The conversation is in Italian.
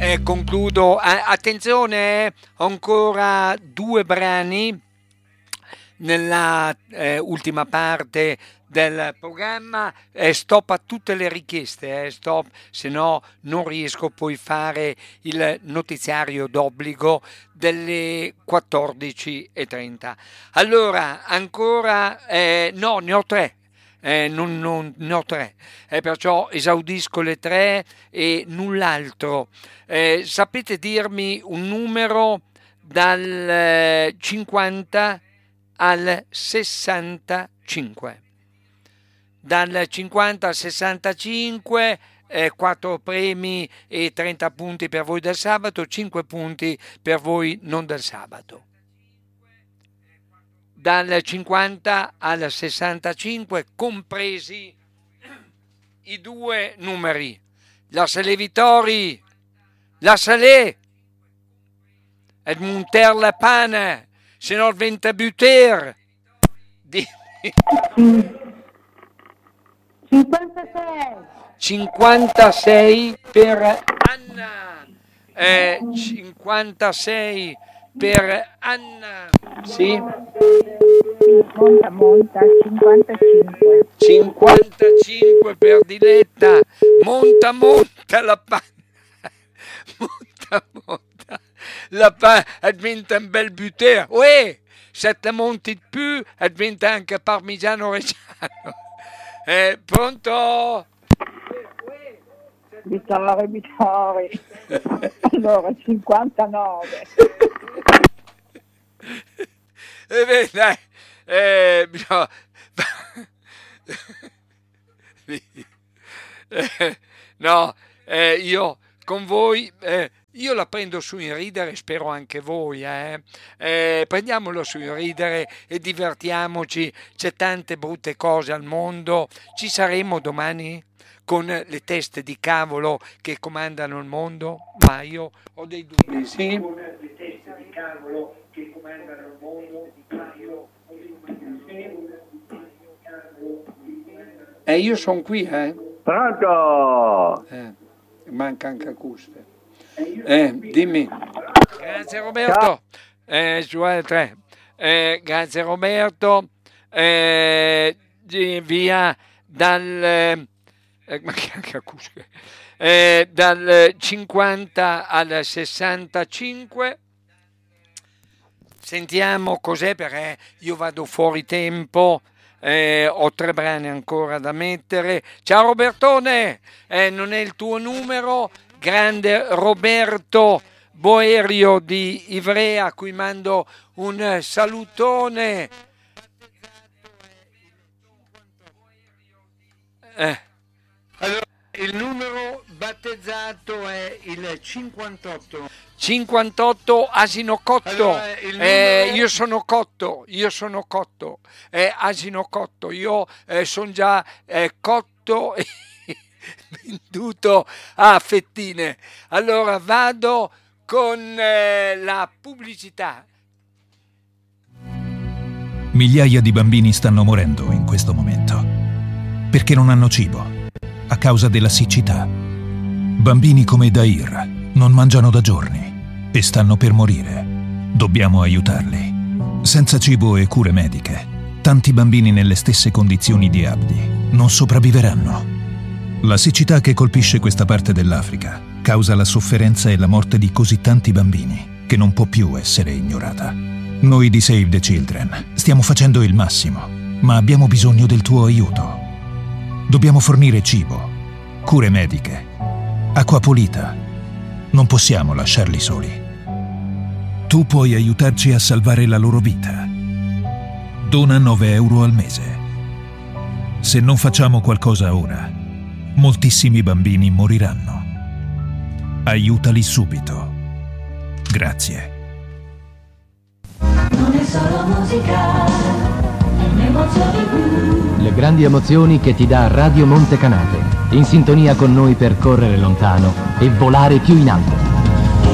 concludo. Attenzione, ancora 2 brani nella ultima parte del programma. Stop a tutte le richieste, stop, se no non riesco poi a fare il notiziario d'obbligo delle 14:30. Allora, ancora no, ne ho 3. Non ne ho 3, perciò esaudisco le 3 e null'altro. Sapete dirmi un numero dal 50 al 65? Dal 50 al 65, 4 premi e 30 punti per voi del sabato, 5 punti per voi non del sabato. Dal 50 al 65, compresi i 2 numeri. La Salé Vittori, la Salé, Edmonter La Pane, se no il Ventabuter. 56 per Anna. 56 per Anna. Sì. Monta 55. 55 per Diletta. Monta la panna. Monta la panna. Diventa un bel buter. Uè, se te monti di più, diventa anche parmigiano reggiano. Pronto? Vittori. Allora, 59. Dai, no, io con voi, io la prendo su in ridere, spero anche voi, prendiamolo su in ridere e divertiamoci, c'è tante brutte cose al mondo, ci saremo domani con le teste di cavolo che comandano il mondo? Ma io ho dei dubbi, sì? Con le teste di cavolo che comandano il mondo, ma io ho dei dubbi. Io sono qui, Pronto? Manca anche Custe. Dimmi. Grazie Roberto. Su 3. Grazie Roberto. Via dal dal 50 al 65. Sentiamo cos'è, perché io vado fuori tempo. Ho 3 brani ancora da mettere. Ciao Robertone, non è il tuo numero. Grande Roberto Boerio di Ivrea, a cui mando un salutone. Allora, il numero battezzato è il 58. 58 asino cotto. Allora, io sono cotto. Asino cotto. Io sono già cotto e venduto a fettine. Allora vado con la pubblicità. Migliaia di bambini stanno morendo in questo momento perché non hanno cibo a causa della siccità. Bambini come Dair non mangiano da giorni e stanno per morire. Dobbiamo aiutarli. Senza cibo e cure mediche, tanti bambini nelle stesse condizioni di Abdi non sopravviveranno. La siccità che colpisce questa parte dell'Africa causa la sofferenza e la morte di così tanti bambini che non può più essere ignorata. Noi di Save the Children stiamo facendo il massimo, ma abbiamo bisogno del tuo aiuto. Dobbiamo fornire cibo, cure mediche, acqua pulita. Non possiamo lasciarli soli. Tu puoi aiutarci a salvare la loro vita. Dona 9 euro al mese. Se non facciamo qualcosa ora, moltissimi bambini moriranno. Aiutali subito. Grazie. Non è solo musica, è un'emozione blu. Le grandi emozioni che ti dà Radio Monte Canate, in sintonia con noi per correre lontano e volare più in alto.